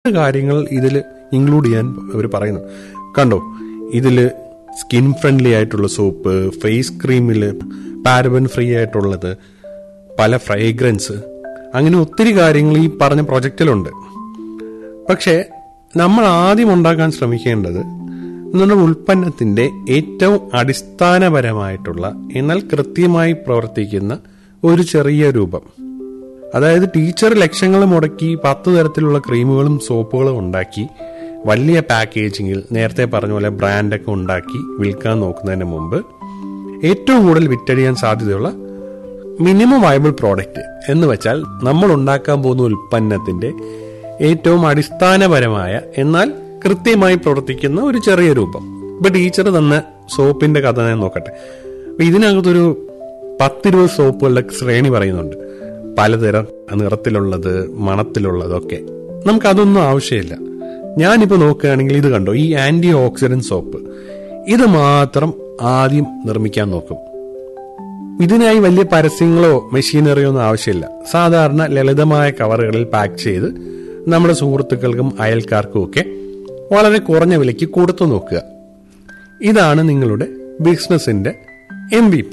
കാര്യങ്ങൾ ഇതിൽ ഇൻക്ലൂഡ് ചെയ്യാൻ അവർ പറയുന്നു. കണ്ടോ, ഇതിൽ സ്കിൻ ഫ്രണ്ട്ലി ആയിട്ടുള്ള സോപ്പ്, ഫേസ് ക്രീമിൽ പാരബൻ ഫ്രീ ആയിട്ടുള്ളത്, പല ഫ്രേഗ്രൻസ്, അങ്ങനെ ഒത്തിരി കാര്യങ്ങൾ ഈ പറഞ്ഞ പ്രൊജക്റ്റിലുണ്ട്. പക്ഷേ നമ്മൾ ആദ്യം ഉണ്ടാക്കാൻ ശ്രമിക്കേണ്ടത് നമ്മുടെ ഉൽപ്പന്നത്തിന്റെ ഏറ്റവും അടിസ്ഥാനപരമായിട്ടുള്ള എന്നാൽ കൃത്യമായി പ്രവർത്തിക്കുന്ന ഒരു ചെറിയ രൂപം. അതായത് ടീച്ചർ ലക്ഷങ്ങൾ മുടക്കി 10 തരത്തിലുള്ള ക്രീമുകളും സോപ്പുകളും ഉണ്ടാക്കി വലിയ പാക്കേജിങ്ങിൽ നേരത്തെ പറഞ്ഞ പോലെ ബ്രാൻഡൊക്കെ ഉണ്ടാക്കി വിൽക്കാൻ നോക്കുന്നതിന് മുമ്പ് ഏറ്റവും കൂടുതൽ വിറ്റഴിയാൻ സാധ്യതയുള്ള മിനിമം വയബിൾ പ്രോഡക്റ്റ് എന്ന് വെച്ചാൽ നമ്മൾ ഉണ്ടാക്കാൻ പോകുന്ന ഉൽപ്പന്നത്തിന്റെ ഏറ്റവും അടിസ്ഥാനപരമായ എന്നാൽ കൃത്യമായി പ്രവർത്തിക്കുന്ന ഒരു ചെറിയ രൂപം. ഇപ്പൊ ടീച്ചർ തന്ന സോപ്പിന്റെ കഥ ഞാൻ നോക്കട്ടെ. ഇതിനകത്തൊരു 10-20 സോപ്പുകളുടെ ശ്രേണി പറയുന്നുണ്ട്. പലതരം നിറത്തിലുള്ളത്, മണത്തിലുള്ളതൊക്കെ. നമുക്കതൊന്നും ആവശ്യമില്ല. ഞാനിപ്പോ നോക്കുകയാണെങ്കിൽ ഇത് കണ്ടോ, ഈ ആന്റി ഓക്സിഡന്റ് സോപ്പ്, ഇത് മാത്രം ആദ്യം നിർമ്മിക്കാൻ നോക്കും. ഇതിനായി വലിയ പരസ്യങ്ങളോ മെഷീനറിയോ ഒന്നും ആവശ്യമില്ല. സാധാരണ ലളിതമായ കവറുകളിൽ പാക്ക് ചെയ്ത് നമ്മുടെ സുഹൃത്തുക്കൾക്കും അയൽക്കാർക്കും ഒക്കെ വളരെ കുറഞ്ഞ വിലയ്ക്ക് കൊടുത്തു നോക്കുക. ഇതാണ് നിങ്ങളുടെ ബിസിനസിന്റെ MVP.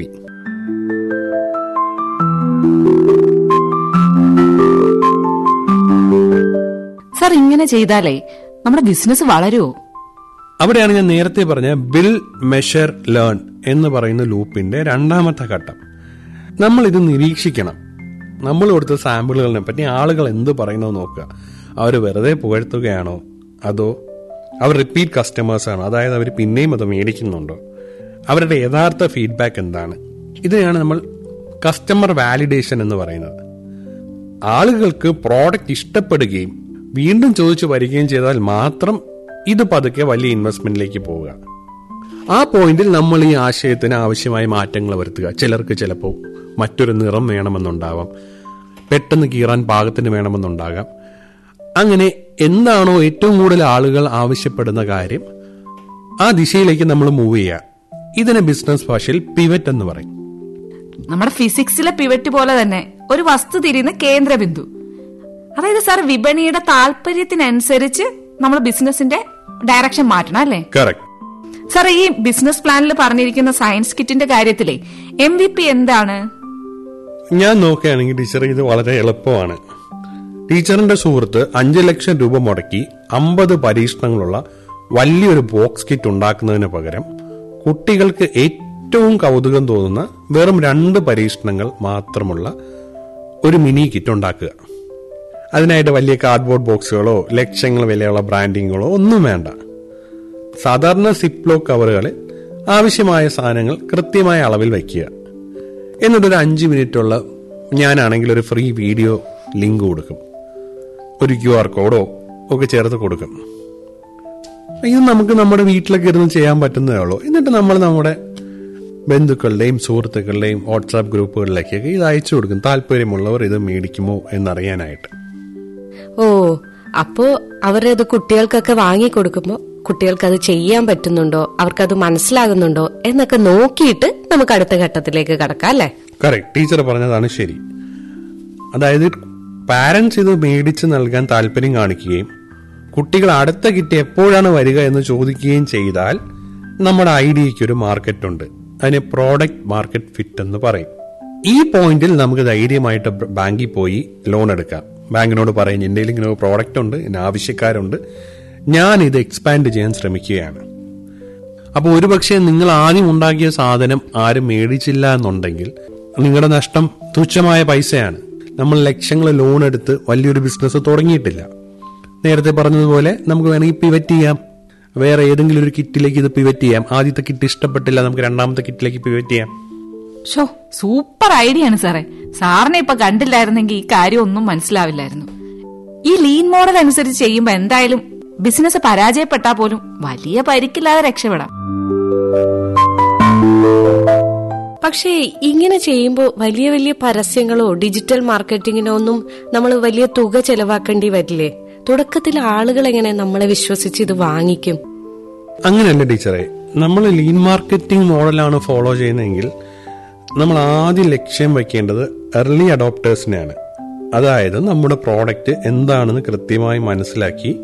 സാർ, ഇങ്ങനെ ചെയ്താലേ നമ്മുടെ ബിസിനസ് വളരുമോ? അവിടെയാണ് ഞാൻ നേരത്തെ പറഞ്ഞ ബിൽ, മെഷർ, ലേൺ എന്ന് പറയുന്ന ലൂപ്പിന്റെ രണ്ടാമത്തെ ഘട്ടം. നമ്മൾ ഇത് നിരീക്ഷിക്കണം. നമ്മൾ കൊടുത്ത സാമ്പിളുകളെ പറ്റി ആളുകൾ എന്ത് പറയുന്നത് നോക്കുക. അവർ വെറുതെ പുകഴ്ത്തുകയാണോ, അതോ അവർ റിപ്പീറ്റ് കസ്റ്റമേഴ്സ് ആണോ, അതായത് അവർ പിന്നെയും അത് മേടിക്കുന്നുണ്ടോ, അവരുടെ യഥാർത്ഥ ഫീഡ്ബാക്ക് എന്താണ്. ഇതിനെയാണ് നമ്മൾ കസ്റ്റമർ വാലിഡേഷൻ എന്ന് പറയുന്നത്. ആളുകൾക്ക് പ്രോഡക്റ്റ് ഇഷ്ടപ്പെടുകയും വീണ്ടും ചോദിച്ചു വരികയും ചെയ്താൽ മാത്രം ഇത് പതുക്കെ വലിയ ഇൻവെസ്റ്റ്മെന്റിലേക്ക് പോവുക. ആ പോയിന്റിൽ നമ്മൾ ഈ ആശയത്തിന് ആവശ്യമായ മാറ്റങ്ങൾ വരുത്തുക. ചിലർക്ക് ചിലപ്പോൾ മറ്റൊരു നിറം വേണമെന്നുണ്ടാവാം, പെട്ടെന്ന് കീറാൻ പാകത്തിന് വേണമെന്നുണ്ടാകാം. അങ്ങനെ എന്താണോ ഏറ്റവും കൂടുതൽ ആളുകൾ ആവശ്യപ്പെടുന്ന കാര്യം, ആ ദിശയിലേക്ക് നമ്മൾ മൂവ് ചെയ്യുക. ഇതിനെ ബിസിനസ് ഭാഷയിൽ പിവറ്റ് എന്ന് പറയും. നമ്മുടെ ഫിസിക്സിലെ പിവറ്റ് പോലെ തന്നെ ഒരു വസ്തു തിരിയുന്ന കേന്ദ്രബിന്ദു. അതായത് സാർ, വിപണിയുടെ താല്പര്യത്തിനനുസരിച്ച് നമ്മൾ ബിസിനസിന്റെ ഡയറക്ഷൻ മാറ്റണം, അല്ലേ? കറക്റ്റ് സാർ, ഈ ബിസിനസ് പ്ലാനിൽ പറഞ്ഞിരിക്കുന്ന സയൻസ് കിറ്റിന്റെ കാര്യത്തിലെ MVP എന്താണ്? ഞാൻ നോക്കുകയാണെങ്കിൽ ടീച്ചർ, ഇത് വളരെ എളുപ്പമാണ്. ടീച്ചറിന്റെ സുഹൃത്ത് 5 ലക്ഷം രൂപ മുടക്കി 50 പരീക്ഷണങ്ങളുള്ള വലിയൊരു ബോക്സ് കിറ്റ് ഉണ്ടാക്കുന്നതിന് പകരം കുട്ടികൾക്ക് ഏറ്റവും കൗതുകം തോന്നുന്ന വെറും 2 പരീക്ഷണങ്ങൾ മാത്രമുള്ള ഒരു മിനി കിറ്റ് ഉണ്ടാക്കുക. അതിനായിട്ട് വലിയ കാർഡ്ബോർഡ് ബോക്സുകളോ ലക്ഷങ്ങൾ വിലയുള്ള ബ്രാൻഡിങ്ങുകളോ ഒന്നും വേണ്ട. സാധാരണ സിപ്ലോ കവറുകളിൽ ആവശ്യമായ സാധനങ്ങൾ കൃത്യമായ അളവിൽ വയ്ക്കുക. എന്നിട്ടൊരു 5 മിനിറ്റുള്ള, ഞാനാണെങ്കിൽ ഒരു ഫ്രീ വീഡിയോ ലിങ്ക് കൊടുക്കും, ഒരു QR കോഡോ ഒക്കെ ചേർത്ത് കൊടുക്കും. ഇത് നമുക്ക് നമ്മുടെ വീട്ടിലൊക്കെ ഇരുന്ന് ചെയ്യാൻ പറ്റുന്നതേ ഉള്ളൂ. എന്നിട്ട് നമ്മൾ നമ്മുടെ ബന്ധുക്കളുടെയും സുഹൃത്തുക്കളുടെയും വാട്സാപ്പ് ഗ്രൂപ്പുകളിലേക്കൊക്കെ ഇത് അയച്ചു കൊടുക്കും, താല്പര്യമുള്ളവർ ഇത് മേടിക്കുമോ എന്നറിയാനായിട്ട്. ഓ, അപ്പോ അവരത് കുട്ടികൾക്കൊക്കെ വാങ്ങിക്കൊടുക്കുമ്പോ കുട്ടികൾക്ക് അത് ചെയ്യാൻ പറ്റുന്നുണ്ടോ, അവർക്കത് മനസ്സിലാകുന്നുണ്ടോ എന്നൊക്കെ നോക്കിയിട്ട് നമുക്ക് അടുത്ത ഘട്ടത്തിലേക്ക് കടക്കാം, അല്ലേ? കറക്റ്റ്, ടീച്ചർ പറഞ്ഞതാണ് ശരി. അതായത് പാരന്റ്സ് ഇത് മേടിച്ച് നൽകാൻ താല്പര്യം കാണിക്കുകയും കുട്ടികൾ അടുത്ത കിറ്റ് എപ്പോഴാണ് വരിക എന്ന് ചോദിക്കുകയും ചെയ്താൽ നമ്മുടെ ഐഡിയയ്ക്ക് ഒരു മാർക്കറ്റ് ഉണ്ട്. അതിനെ പ്രോഡക്റ്റ് മാർക്കറ്റ് ഫിറ്റ് എന്ന് പറയും. ഈ പോയിന്റിൽ നമുക്ക് ധൈര്യമായിട്ട് ബാങ്കിൽ പോയി ലോൺ എടുക്കാം. ബാങ്കിനോട് പറയും, എന്റെ ഇങ്ങനെ ഒരു പ്രോഡക്റ്റ് ഉണ്ട്, എന്നെ ആവശ്യക്കാരുണ്ട്, ഞാൻ ഇത് എക്സ്പാൻഡ് ചെയ്യാൻ ശ്രമിക്കുകയാണ്. അപ്പോൾ ഒരുപക്ഷെ നിങ്ങൾ ആദ്യം ഉണ്ടാക്കിയ സാധനം ആരും മേടിച്ചില്ല എന്നുണ്ടെങ്കിൽ നിങ്ങളുടെ നഷ്ടം തുച്ഛമായ പൈസയാണ്. നമ്മൾ ലക്ഷങ്ങൾ ലോൺ എടുത്ത് വലിയൊരു ബിസിനസ് തുടങ്ങിയിട്ടില്ല. നേരത്തെ പറഞ്ഞതുപോലെ നമുക്ക് വേണമെങ്കിൽ പിവറ്റ് ചെയ്യാം, വേറെ ഏതെങ്കിലും ഒരു കിറ്റിലേക്ക് ഇത് പിവറ്റ് ചെയ്യാം. ആദ്യത്തെ കിറ്റ് ഇഷ്ടപ്പെട്ടില്ല, നമുക്ക് രണ്ടാമത്തെ കിറ്റിലേക്ക് പിവറ്റ് ചെയ്യാം. സൂപ്പർ ഐഡിയ ആണ് സാറേ. സാറിനെ ഇപ്പൊ കണ്ടില്ലായിരുന്നെങ്കിൽ ഈ കാര്യം ഒന്നും മനസ്സിലാവില്ലായിരുന്നു. ഈ ലീൻ മോഡൽ അനുസരിച്ച് ചെയ്യുമ്പോ എന്തായാലും ബിസിനസ് പരാജയപ്പെട്ടാൽ പോലും വലിയ പരിക്കില്ലാതെ രക്ഷപ്പെടാം. പക്ഷേ ഇങ്ങനെ ചെയ്യുമ്പോൾ വലിയ വലിയ പരസ്യങ്ങളോ ഡിജിറ്റൽ മാർക്കറ്റിങ്ങിനോ ഒന്നും നമ്മൾ വലിയ തുക ചെലവാക്കേണ്ടി വരില്ലേ? തുടക്കത്തിൽ ആളുകൾ എങ്ങനെ നമ്മളെ വിശ്വസിച്ച് ഇത് വാങ്ങിക്കും? അങ്ങനെയല്ല ടീച്ചറെ, നമ്മൾ ലീൻ മാർക്കറ്റിംഗ് മോഡലാണ് ഫോളോ ചെയ്യുന്നതെങ്കിൽ നമ്മൾ ആദ്യം ലക്ഷ്യം വയ്ക്കേണ്ടത് എർലി അഡോപ്റ്റേഴ്സിനെയാണ്. അതായത് നമ്മുടെ പ്രോഡക്റ്റ് എന്താണെന്ന് കൃത്യമായി മനസ്സിലാക്കി